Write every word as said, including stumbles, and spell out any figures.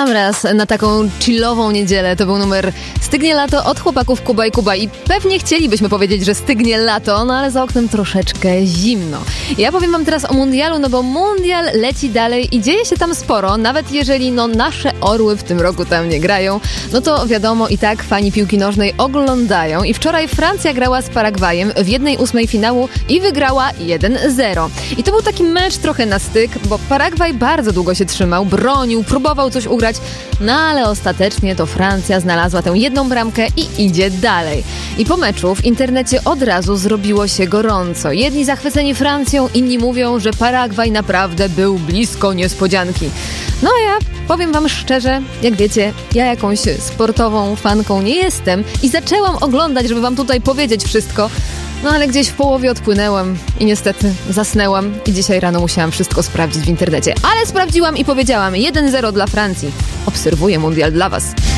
sam raz na taką chillową niedzielę. To był numer Stygnie lato od chłopaków Kuba i Kuba. I pewnie chcielibyśmy powiedzieć, że stygnie lato, no ale za oknem troszeczkę zimno. Ja powiem wam teraz o mundialu, no bo mundial leci dalej i dzieje się tam sporo. Nawet jeżeli no nasze orły w tym roku tam nie grają, no to wiadomo, i tak fani piłki nożnej oglądają. I wczoraj Francja grała z Paragwajem w jednej ósmej finału i wygrała jeden zero. I to był taki mecz trochę na styk, bo Paragwaj bardzo długo się trzymał, bronił, próbował coś ugrać, no ale ostatecznie to Francja znalazła tę jedną bramkę i idzie dalej. I po meczu w internecie od razu zrobiło się gorąco. Jedni zachwyceni Francją, inni mówią, że Paragwaj naprawdę był blisko niespodzianki. No a ja powiem wam szczerze, jak wiecie, ja jakąś sportową fanką nie jestem i zaczęłam oglądać, żeby wam tutaj powiedzieć wszystko. No ale gdzieś w połowie odpłynęłam i niestety zasnęłam i dzisiaj rano musiałam wszystko sprawdzić w internecie. Ale sprawdziłam i powiedziałam jeden zero dla Francji. Obserwuję mundial dla was.